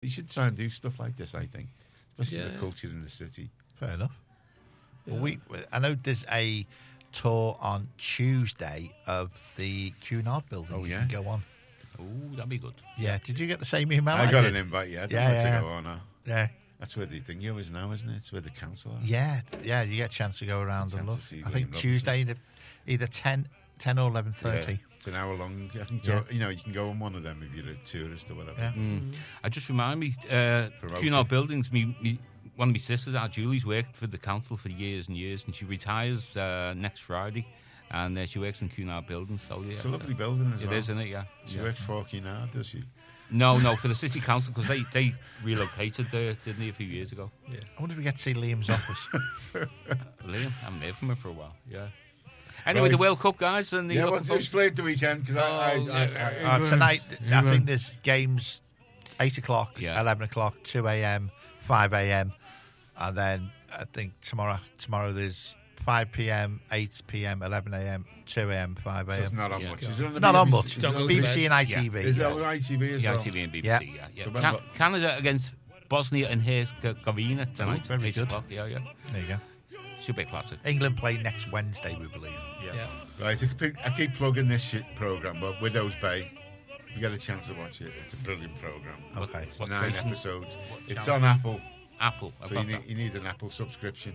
You should try and do stuff like this, I think, especially the culture in the city. Fair enough. Yeah. Well, I know there's a tour on Tuesday of the Cunard building. Oh, you yeah? can go on. Oh, that'd be good. Yeah. Did you get the same email? I got did? an invite. Yeah, to go on now. Yeah. That's where the thing is now, isn't it? It's where the council are. Yeah. You get a chance to go around and look. I think Tuesday, either 10 or 11:30. Yeah, it's an hour long. I think you can go on one of them if you're a tourist or whatever. Yeah. I just remind me, Cunard Buildings. One of my sisters, Julie's, worked for the council for years and years, and she retires next Friday. And she works in Cunard Buildings. So yeah, it's a lovely building as well. It is, isn't it? Yeah. She works for Cunard, does she? No, for the city council, because they relocated there, didn't they, a few years ago? Yeah. I wonder if we get to see Liam's office. Liam, I haven't heard from him for a while. Yeah. Anyway, the World Cup, guys, and the what's explain the weekend? Because tonight, I think there's games 8 o'clock, 11 o'clock, 2 a.m., 5 a.m., and then I think tomorrow there's 5 p.m., 8 p.m., 11 a.m., 2 a.m., 5 a.m. So it's not on much. Is it on the not BBC? on much. BBC and ITV. Yeah. Is that on ITV as well? ITV and BBC, yeah. So Canada against Bosnia and Herzegovina tonight. Very 8 good. o'clock. Yeah. There you go. Should be a classic. England play next Wednesday, we believe. Yeah. Right, I keep plugging this shit programme, but Widows Bay, if you get a chance to watch it, it's a brilliant programme. Okay. It's 9 episodes. It's on Apple. So you need an Apple subscription.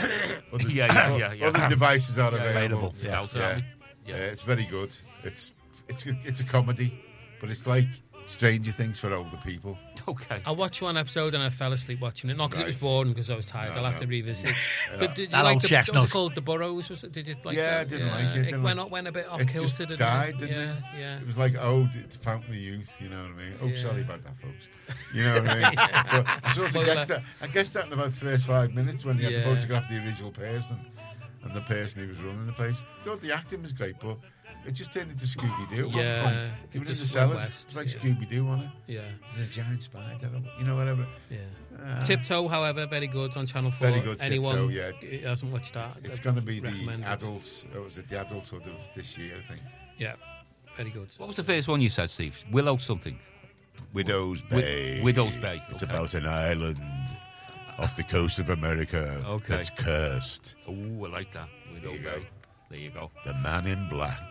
Yeah. Other devices are available. Yeah. It's very good. It's a comedy, but it's like Stranger Things for older people. Okay. I watched one episode and I fell asleep watching it. Not because it was boring, because I was tired. I'll have to revisit it. But did you That like old what chestnut. was it called? The Burrows? Was it? Did you like that? I didn't like it. It went a bit off It kilter. just didn't died, it? didn't it? Yeah. It was like, it's Fountain of Youth, you know what I mean? Oh, Yeah. sorry about that, folks. You know what I mean? But I sort of guessed that in about the first 5 minutes when they had to photograph the original person and the person who was running the place. I thought the acting was great, but it just turned into Scooby-Doo at one point. They were in the cellars. It was like Scooby-Doo, wasn't it? Yeah. There's a giant spider, whatever. Yeah. Tiptoe, however, very good on Channel 4. Very good, Anyone Tiptoe, who hasn't watched that, it's going to be the recommend it. adults. Was it the adulthood of this year, I think? Yeah. Very good. What was the first one you said, Steve? Willow something. Widows Bay. Widows Bay. It's about an island off the coast of America that's cursed. Oh, I like that. Widow Bay. There you go. The Man in Black.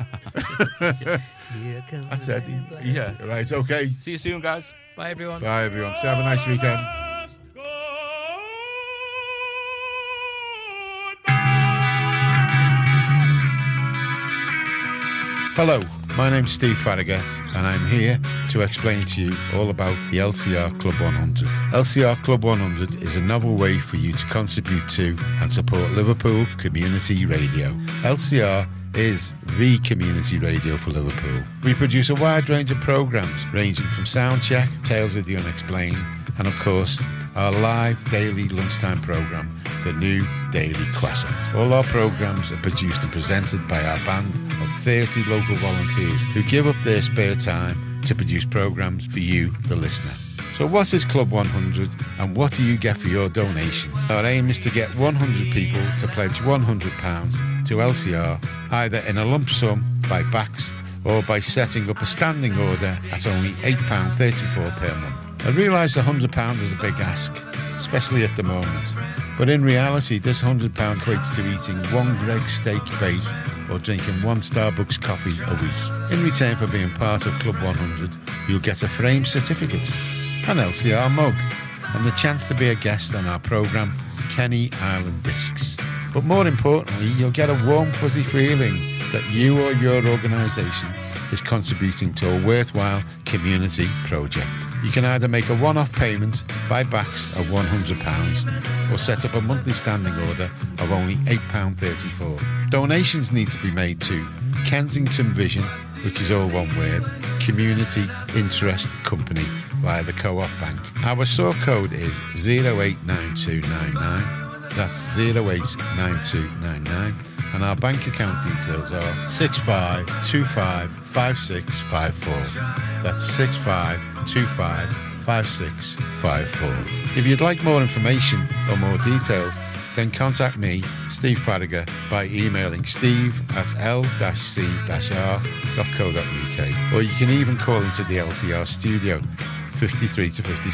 Here comes That's Eddie. Yeah. Right, okay. See you soon, guys. Bye, everyone. Bye, everyone. So have a nice weekend. Hello, my name's Steve Farragher, and I'm here to explain to you all about the LCR Club 100. LCR Club 100 is a novel way for you to contribute to and support Liverpool community radio. LCR is the community radio for Liverpool. We produce a wide range of programmes ranging from Soundcheck, Tales of the Unexplained, and of course our live daily lunchtime programme, The New Daily Classic. All our programmes are produced and presented by our band of 30 local volunteers who give up their spare time to produce programmes for you, the listener. So what is Club 100 and what do you get for your donation? Our aim is to get 100 people to pledge £100 to LCR, either in a lump sum by backs or by setting up a standing order at only £8.34 per month. I realise £100 is a big ask, especially at the moment, but in reality this £100 equates to eating one Greggs steak bake or drinking one Starbucks coffee a week. In return for being part of Club 100, you'll get a framed certificate, an LCR mug, and the chance to be a guest on our programme, Kenny Island Discs. But more importantly, you'll get a warm, fuzzy feeling that you or your organisation is contributing to a worthwhile community project. You can either make a one-off payment by backs of £100 or set up a monthly standing order of only £8.34. Donations need to be made to Kensington Vision, which is all one word, Community Interest Company via the Co-op Bank. Our sort code is 089299. That's 089299. And our bank account details are 65255654. That's 65255654. If you'd like more information or more details, then contact me, Steve Farragher, by emailing steve@l-c-r.co.uk, or you can even call into the LCR studio 53 to 56